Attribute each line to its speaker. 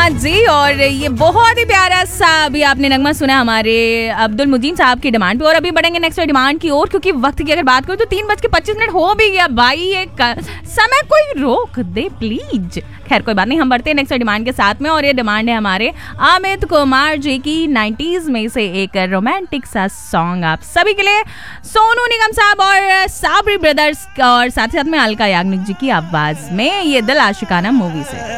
Speaker 1: हाँ जी, और ये बहुत ही प्यारा सा अभी आपने नगमा सुना हमारे अब्दुल मुजीन साहब की डिमांड पे। और अभी बढ़ेंगे नेक्स्ट डिमांड की ओर, क्योंकि वक्त की अगर बात करूँ तो 3:25 हो भी गया भाई। ये समय कोई रोक दे प्लीज। खैर कोई बात नहीं, हम बढ़ते हैं नेक्स्ट डिमांड के साथ में। और ये डिमांड है हमारे अमित कुमार जी की 90s में से एक रोमांटिक सा सॉन्ग आप सभी के लिए, सोनू निगम साहब और साबरी ब्रदर्स और साथ ही साथ में अलका याग्निक जी की आवाज में, ये दिल आशिकाना मूवी से।